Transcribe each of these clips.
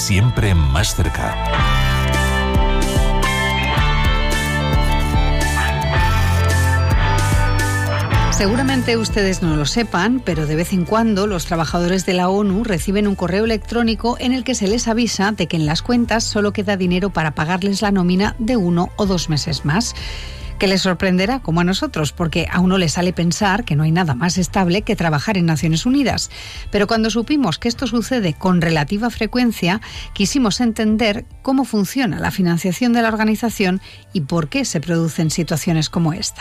siempre más cerca. Seguramente ustedes no lo sepan, pero de vez en cuando los trabajadores de la ONU reciben un correo electrónico en el que se les avisa de que en las cuentas solo queda dinero para pagarles la nómina de 1 o 2 meses más. Que les sorprenderá, como a nosotros, porque a uno le sale pensar que no hay nada más estable que trabajar en Naciones Unidas. Pero cuando supimos que esto sucede con relativa frecuencia, quisimos entender cómo funciona la financiación de la organización y por qué se producen situaciones como esta.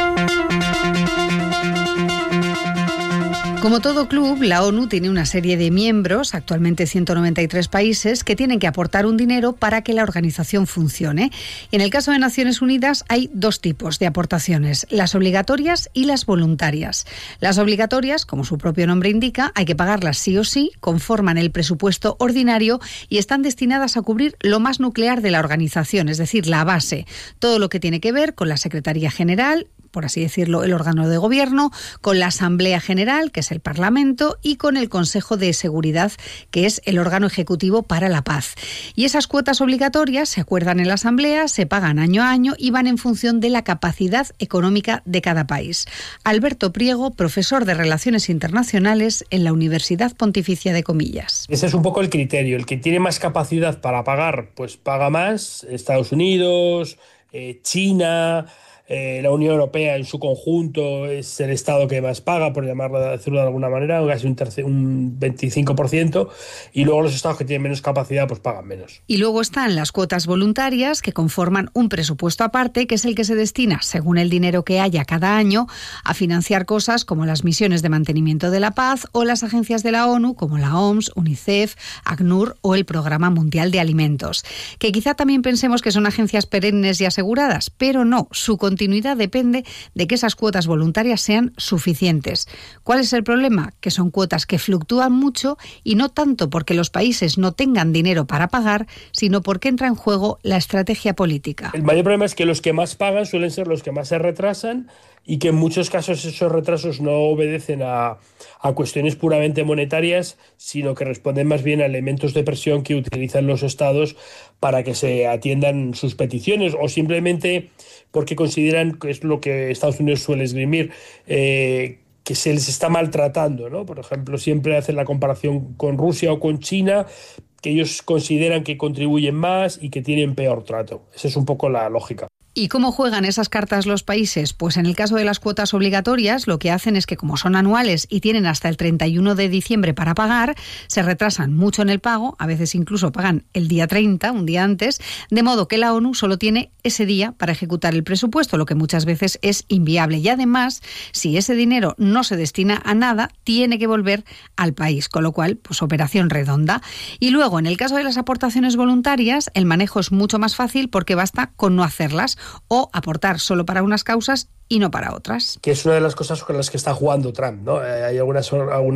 Como todo club, la ONU tiene una serie de miembros, actualmente 193 países, que tienen que aportar un dinero para que la organización funcione. En el caso de Naciones Unidas hay 2 tipos de aportaciones, las obligatorias y las voluntarias. Las obligatorias, como su propio nombre indica, hay que pagarlas sí o sí, conforman el presupuesto ordinario y están destinadas a cubrir lo más nuclear de la organización, es decir, la base, todo lo que tiene que ver con la Secretaría General, por así decirlo, el órgano de gobierno, con la Asamblea General, que es el Parlamento, y con el Consejo de Seguridad, que es el órgano ejecutivo para la paz. Y esas cuotas obligatorias se acuerdan en la Asamblea, se pagan año a año y van en función de la capacidad económica de cada país. Alberto Priego, profesor de Relaciones Internacionales en la Universidad Pontificia de Comillas. Ese es un poco el criterio. El que tiene más capacidad para pagar, pues paga más. Estados Unidos, China, la Unión Europea en su conjunto es el Estado que más paga, por decirlo de alguna manera, casi un 25%, y luego los Estados que tienen menos capacidad pues pagan menos. Y luego están las cuotas voluntarias, que conforman un presupuesto aparte, que es el que se destina, según el dinero que haya cada año, a financiar cosas como las misiones de mantenimiento de la paz o las agencias de la ONU, como la OMS, UNICEF, ACNUR o el Programa Mundial de Alimentos. Que quizá también pensemos que son agencias perennes y aseguradas, pero no, su continuidad depende de que esas cuotas voluntarias sean suficientes. ¿Cuál es el problema? Que son cuotas que fluctúan mucho y no tanto porque los países no tengan dinero para pagar, sino porque entra en juego la estrategia política. El mayor problema es que los que más pagan suelen ser los que más se retrasan y que en muchos casos esos retrasos no obedecen a cuestiones puramente monetarias, sino que responden más bien a elementos de presión que utilizan los estados para que se atiendan sus peticiones o simplemente porque consideran que es lo que Estados Unidos suele esgrimir, que se les está maltratando, ¿no? Por ejemplo, siempre hacen la comparación con Rusia o con China, que ellos consideran que contribuyen más y que tienen peor trato. Esa es un poco la lógica. ¿Y cómo juegan esas cartas los países? Pues en el caso de las cuotas obligatorias, lo que hacen es que como son anuales y tienen hasta el 31 de diciembre para pagar, se retrasan mucho en el pago, a veces incluso pagan el día 30, un día antes, de modo que la ONU solo tiene ese día para ejecutar el presupuesto, lo que muchas veces es inviable. Y además, si ese dinero no se destina a nada, tiene que volver al país, con lo cual, pues operación redonda. Y luego, en el caso de las aportaciones voluntarias, el manejo es mucho más fácil porque basta con no hacerlas o aportar solo para unas causas y no para otras. Que es una de las cosas con las que está jugando Trump, ¿no? Hay algunas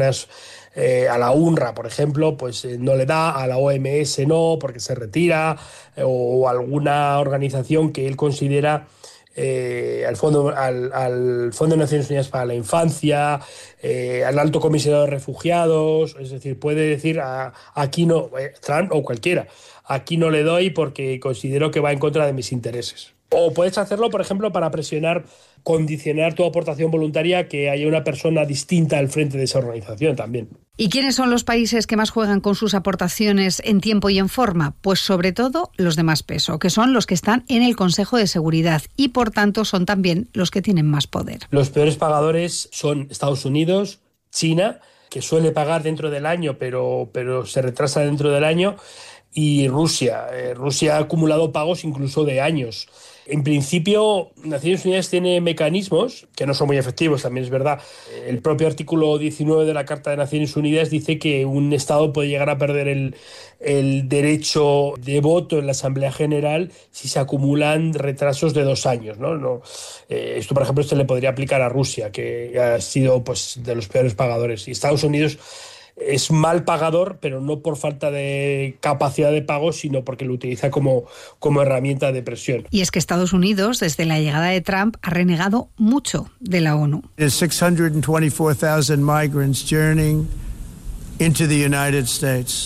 a la UNRWA, por ejemplo, pues no le da, a la OMS no, porque se retira, o alguna organización que él considera al Fondo de Naciones Unidas para la Infancia, al Alto Comisionado de Refugiados, es decir, puede decir aquí no, Trump o cualquiera, aquí no le doy porque considero que va en contra de mis intereses. O puedes hacerlo, por ejemplo, para condicionar tu aportación voluntaria a que haya una persona distinta al frente de esa organización también. ¿Y quiénes son los países que más juegan con sus aportaciones en tiempo y en forma? Pues sobre todo los de más peso, que son los que están en el Consejo de Seguridad y por tanto son también los que tienen más poder. Los peores pagadores son Estados Unidos, China, que suele pagar dentro del año, pero se retrasa dentro del año, y Rusia. Rusia ha acumulado pagos incluso de años. En principio, Naciones Unidas tiene mecanismos que no son muy efectivos, también es verdad. El propio artículo 19 de la Carta de Naciones Unidas dice que un Estado puede llegar a perder el derecho de voto en la Asamblea General si se acumulan retrasos de 2 años, ¿no? Esto, por ejemplo, le podría aplicar a Rusia, que ha sido pues, de los peores pagadores. Y Estados Unidos es mal pagador, pero no por falta de capacidad de pago, sino porque lo utiliza como herramienta de presión. Y es que Estados Unidos, desde la llegada de Trump, ha renegado mucho de la ONU. There's 624,000 migrants journeying into the United States.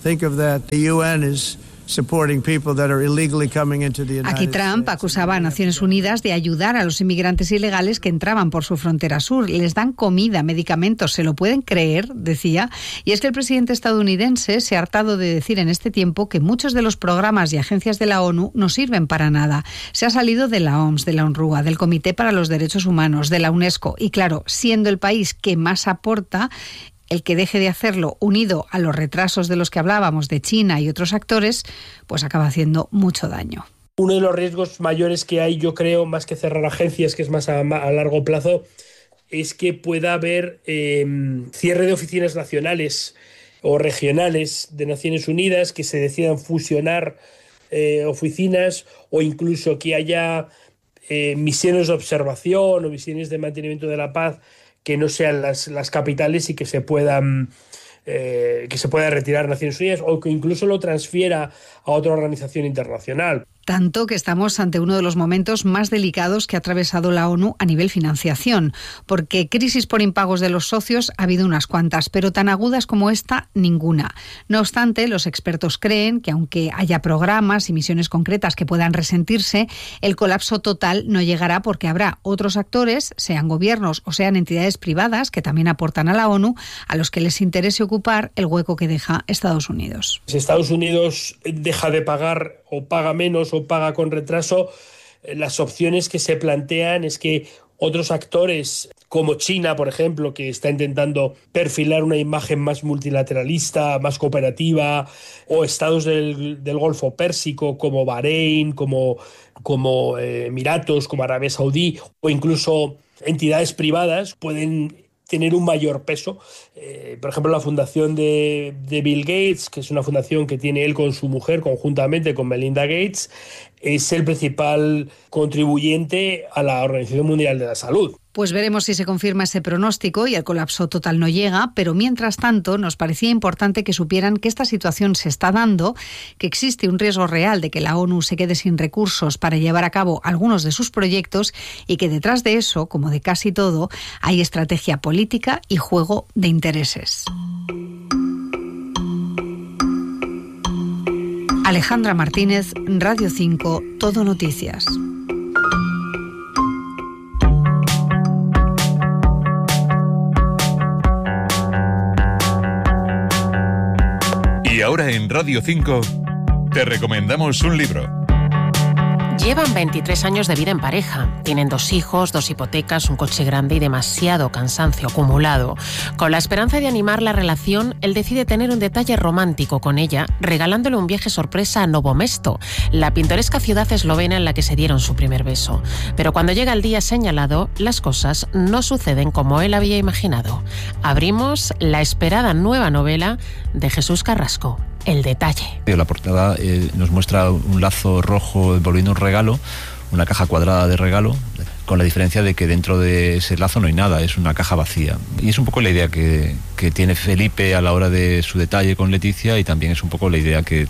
Think of that. The UN is supporting people that are illegally coming into the United Aquí Trump acusaba a Naciones Unidas de ayudar a los inmigrantes ilegales que entraban por su frontera sur. Les dan comida, medicamentos, ¿se lo pueden creer?, decía. Y es que el presidente estadounidense se ha hartado de decir en este tiempo que muchos de los programas y agencias de la ONU no sirven para nada. Se ha salido de la OMS, de la UNRWA, del Comité para los Derechos Humanos, de la UNESCO. Y claro, siendo el país que más aporta, el que deje de hacerlo, unido a los retrasos de los que hablábamos de China y otros actores, pues acaba haciendo mucho daño. Uno de los riesgos mayores que hay, yo creo, más que cerrar agencias, que es más a largo plazo, es que pueda haber cierre de oficinas nacionales o regionales de Naciones Unidas, que se decidan fusionar oficinas, o incluso que haya misiones de observación o misiones de mantenimiento de la paz que no sean las capitales y que se pueda retirar Naciones Unidas, o que incluso lo transfiera a otra organización internacional. Tanto que estamos ante uno de los momentos más delicados que ha atravesado la ONU a nivel financiación, porque crisis por impagos de los socios ha habido unas cuantas, pero tan agudas como esta, ninguna. No obstante, los expertos creen que aunque haya programas y misiones concretas que puedan resentirse, el colapso total no llegará porque habrá otros actores, sean gobiernos o sean entidades privadas, que también aportan a la ONU, a los que les interese ocupar el hueco que deja Estados Unidos. Si Estados Unidos deja de pagar o paga menos o paga con retraso, las opciones que se plantean es que otros actores como China, por ejemplo, que está intentando perfilar una imagen más multilateralista, más cooperativa, o estados del Golfo Pérsico como Bahrein, como Emiratos, como Arabia Saudí, o incluso entidades privadas pueden tener un mayor peso. Por ejemplo, la fundación de Bill Gates, que es una fundación que tiene él con su mujer, conjuntamente con Melinda Gates, es el principal contribuyente a la Organización Mundial de la Salud. Pues veremos si se confirma ese pronóstico y el colapso total no llega, pero mientras tanto nos parecía importante que supieran que esta situación se está dando, que existe un riesgo real de que la ONU se quede sin recursos para llevar a cabo algunos de sus proyectos y que detrás de eso, como de casi todo, hay estrategia política y juego de intereses. Alejandra Martínez, Radio 5, Todo Noticias. Y ahora en Radio 5 te recomendamos un libro. Llevan 23 años de vida en pareja. Tienen 2 hijos, 2 hipotecas, un coche grande y demasiado cansancio acumulado. Con la esperanza de animar la relación, él decide tener un detalle romántico con ella, regalándole un viaje sorpresa a Novo Mesto, la pintoresca ciudad eslovena en la que se dieron su primer beso. Pero cuando llega el día señalado, las cosas no suceden como él había imaginado. Abrimos la esperada nueva novela de Jesús Carrasco, El detalle. La portada nos muestra un lazo rojo envolviendo un regalo, una caja cuadrada de regalo, con la diferencia de que dentro de ese lazo no hay nada, es una caja vacía. Y es un poco la idea que tiene Felipe a la hora de su detalle con Leticia, y también es un poco la idea de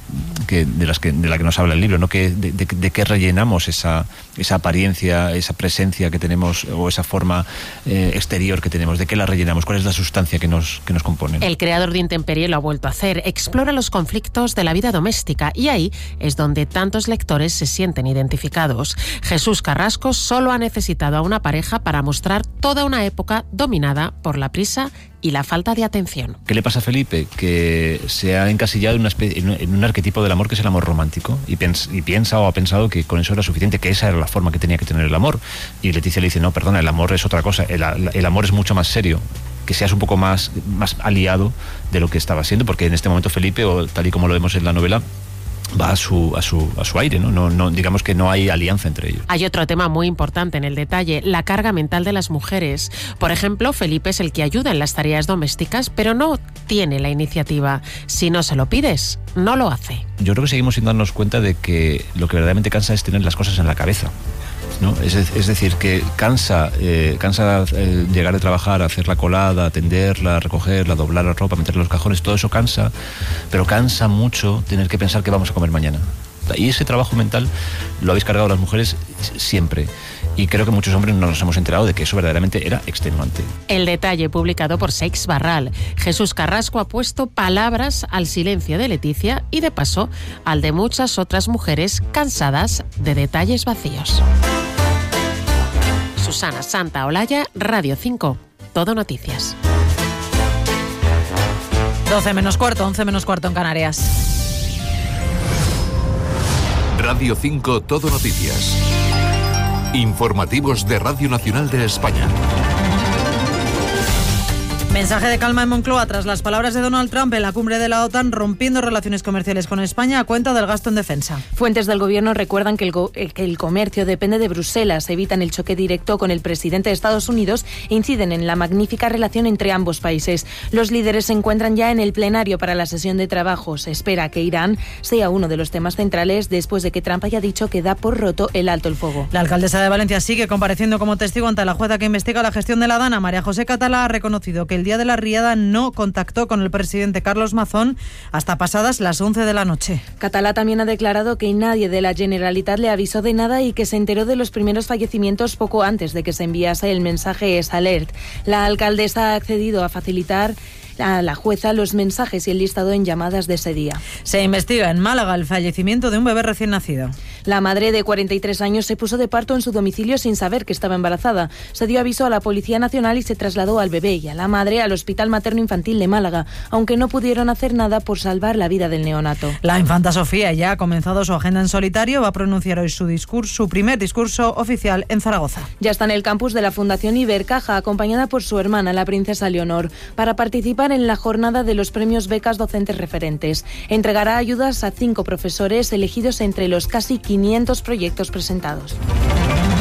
la que nos habla el libro, ¿no? De qué rellenamos esa apariencia, esa presencia que tenemos, o esa forma exterior que tenemos, de qué la rellenamos, cuál es la sustancia que nos compone. El creador de Intemperie lo ha vuelto a hacer, explora los conflictos de la vida doméstica, y ahí es donde tantos lectores se sienten identificados. Jesús Carrasco solo ha necesitado a una pareja para mostrar toda una época dominada por la prisa y la falta de atención. ¿Qué le pasa a Felipe? Que se ha encasillado en un arquetipo del amor que es el amor romántico, y piensa o ha pensado que con eso era suficiente, que esa era la forma que tenía que tener el amor. Y Leticia le dice, no, perdona, el amor es otra cosa, el amor es mucho más serio, que seas un poco más aliado de lo que estaba siendo, porque en este momento Felipe, o tal y como lo vemos en la novela, va a su aire, ¿no? No, digamos que no hay alianza entre ellos. Hay otro tema muy importante en el detalle, la carga mental de las mujeres. Por ejemplo, Felipe es el que ayuda en las tareas domésticas, pero no tiene la iniciativa. Si no se lo pides, no lo hace. Yo creo que seguimos sin darnos cuenta de que lo que verdaderamente cansa es tener las cosas en la cabeza, ¿no? Es decir, que cansa llegar de trabajar, hacer la colada, atenderla, recogerla, doblar la ropa, meterla en los cajones, todo eso cansa, pero cansa mucho tener que pensar qué vamos a comer mañana. Y ese trabajo mental lo habéis cargado las mujeres siempre. y creo que muchos hombres no nos hemos enterado de que eso verdaderamente era extenuante. El detalle publicado por Seix Barral. Jesús Carrasco ha puesto palabras al silencio de Leticia y de paso al de muchas otras mujeres cansadas de detalles vacíos. Susana Santaolalla, Radio 5, Todo Noticias. 12 menos cuarto, 11 menos cuarto en Canarias. Radio 5 Todo Noticias. Informativos de Radio Nacional de España. Mensaje de calma en Moncloa tras las palabras de Donald Trump en la cumbre de la OTAN, rompiendo relaciones comerciales con España a cuenta del gasto en defensa. Fuentes del gobierno recuerdan que el comercio depende de Bruselas, evitan el choque directo con el presidente de Estados Unidos e inciden en la magnífica relación entre ambos países. Los líderes se encuentran ya en el plenario para la sesión de trabajo. Se espera que Irán sea uno de los temas centrales después de que Trump haya dicho que da por roto el alto el fuego. La alcaldesa de Valencia sigue compareciendo como testigo ante la jueza que investiga la gestión de la Dana. María José Catalá ha reconocido que el día de la riada no contactó con el presidente Carlos Mazón hasta pasadas las 11 de la noche. Catalá también ha declarado que nadie de la Generalitat le avisó de nada y que se enteró de los primeros fallecimientos poco antes de que se enviase el mensaje S-Alert. La alcaldesa ha accedido a facilitar a la jueza los mensajes y el listado en llamadas de ese día. Se investiga en Málaga el fallecimiento de un bebé recién nacido. La madre de 43 años se puso de parto en su domicilio sin saber que estaba embarazada. Se dio aviso a la Policía Nacional y se trasladó al bebé y a la madre al Hospital Materno Infantil de Málaga, aunque no pudieron hacer nada por salvar la vida del neonato. La infanta Sofía ya ha comenzado su agenda en solitario, va a pronunciar hoy su primer discurso oficial en Zaragoza. Ya está en el campus de la Fundación Ibercaja, acompañada por su hermana, la princesa Leonor, para participar en la jornada de los premios Becas Docentes Referentes. Entregará ayudas a 5 profesores elegidos entre los casi 500 proyectos presentados.